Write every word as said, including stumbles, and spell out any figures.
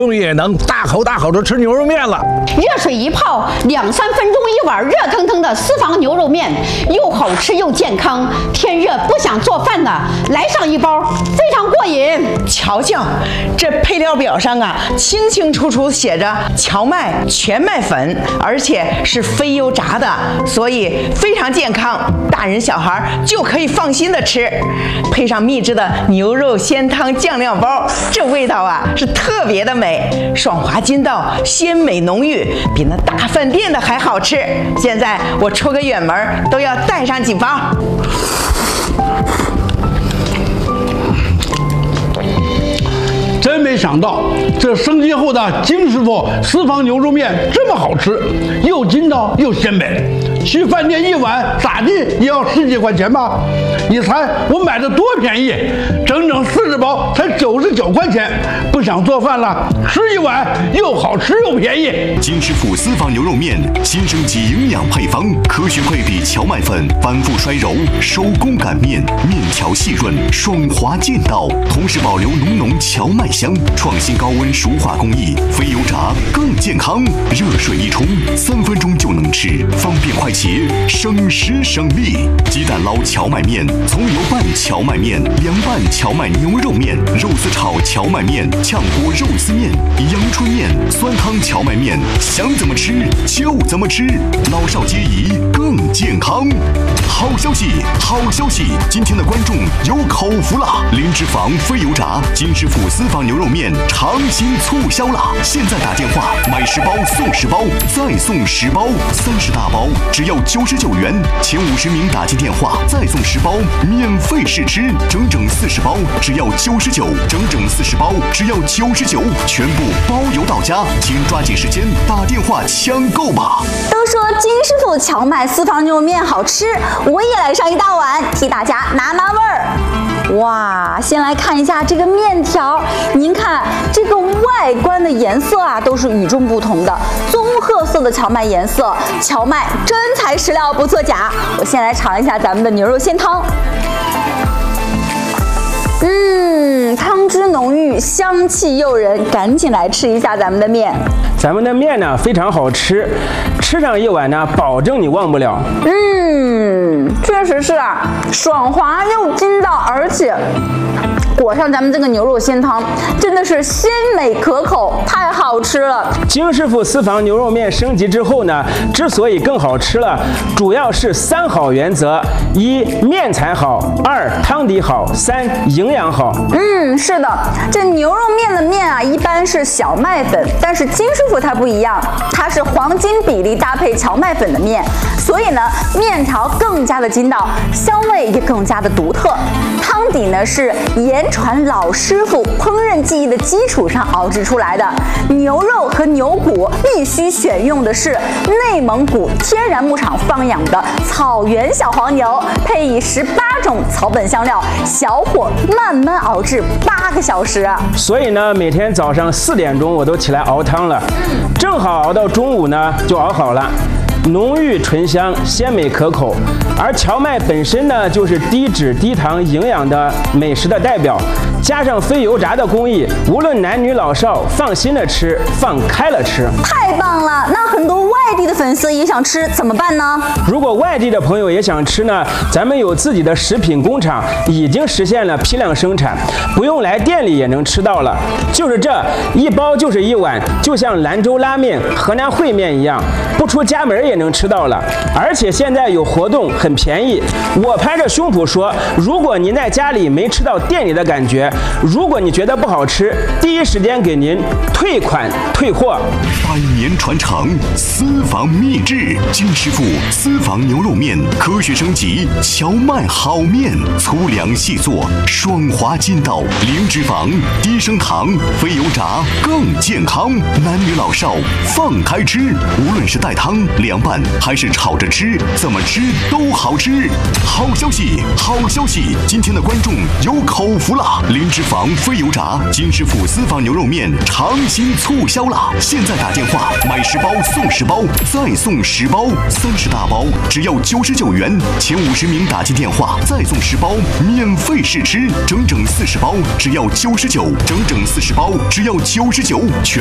终于也能大口大口的吃牛肉面了。 热水一泡，两三分钟一碗热腾腾的私房牛肉面，又好吃又健康。天热不想做饭的，来上一包，非常过瘾。 瞧瞧，这配料表上啊，清清楚楚写着荞麦全麦粉，而且是非油炸的，所以非常健康，大人小孩就可以放心的吃。配上秘制的牛肉鲜汤酱料包，这味道啊是特别的美。爽滑筋道，鲜美浓郁，比那大饭店的还好吃。现在我出个远门都要带上几包。 真没想到，这升级后的金师傅私房牛肉面这么好吃，又筋道又鲜美。去饭店一碗咋地也要十几块钱吧？你猜我买的多便宜，整整四十包才九十九块钱。不想做饭了，吃一碗又好吃又便宜。 金师傅私房牛肉面新升级营养配方，科学配比荞麦粉，反复摔揉，手工擀面，面条细润，爽滑劲道，同时保留浓浓荞麦香。创新高温熟化工艺，非油炸更健康。热水一冲，三分钟就能吃，方便快捷，省时省力。鸡蛋捞荞麦面，葱油拌荞麦面，凉拌荞麦牛肉面，肉丝炒荞麦面，炝锅肉丝面，阳春面，酸汤荞麦面，想怎么吃就怎么吃，老少皆宜，更健康。好消息，好消息！今天的观众有口福了，零脂肪，非油炸，金师傅私房牛肉面长新促销了！现在打电话买十包送十包，再送十包，三十大包只要九十九元，前五十名打进电话再送十包，免费试吃，整整四十包只要九十九，整整四十包只要九十九，全部包邮到家，请抓紧时间打电话抢购吧！ 都说金师傅荞麦私房牛肉面好吃，我也来上一大碗，替大家拿拿味儿。哇，先来看一下这个面条，您看这个外观的颜色啊，都是与众不同的棕褐色的荞麦颜色，荞麦真材实料，不作假。我先来尝一下咱们的牛肉鲜汤。嗯，汤汁浓郁，香气诱人，赶紧来吃一下咱们的面。 咱们的面呢非常好吃，吃上一碗呢，保证你忘不了。 嗯，确实是啊，爽滑又筋道，而且裹上咱们这个牛肉鲜汤，真的是鲜美可口，太好吃了。 金师傅私房牛肉面升级之后呢，之所以更好吃了，主要是三好原则：一面材好，二汤底好，三营养好。 嗯，是的，这牛肉面的面啊，一般是小麦粉，但是金师傅它不一样，它是黄金比例搭配荞麦粉的面，所以呢，面条更加的筋道，香味也更加的独特。汤底呢是言传老师傅烹饪技艺的基础上熬制出来的，牛肉和牛骨必须选用的是内蒙古天然牧场放养的草原小黄牛，配以十八种草本香料，小火慢慢熬制八个小时。 所以呢，每天早上四点钟我都起来熬汤了，正好熬到中午呢就熬好了。浓郁醇香，鲜美可口，而荞麦本身呢，就是低脂低糖营养的美食的代表，加上非油炸的工艺，无论男女老少，放心的吃，放开了吃。 太棒了！那很多外地的粉丝也想吃，怎么办呢？ 如果外地的朋友也想吃呢，咱们有自己的食品工厂，已经实现了批量生产，不用来店里也能吃到了。就是这一包就是一碗，就像兰州拉面、河南烩面一样，不出家门也能吃到了。而且现在有活动，很便宜。我拍着胸脯说，如果您在家里没吃到店里的感觉，如果你觉得不好吃，第一时间给您退款退货。 百年传承，私房秘制，金师傅私房牛肉面科学升级，荞麦好面，粗粮细做，爽滑筋道，零脂肪，低升糖，非油炸，更健康。男女老少放开吃，无论是带汤、凉拌还是炒着吃，怎么吃都好吃。好消息，好消息！今天的观众有口福了，零脂肪，非油炸，金师傅私房牛肉面长新促销了！现在打电话买十包送十包， 再送十包，三十大包只要九十九元，前五十名打进电话再送十包，免费试吃，整整四十包只要九十九，整整四十包只要九十九，全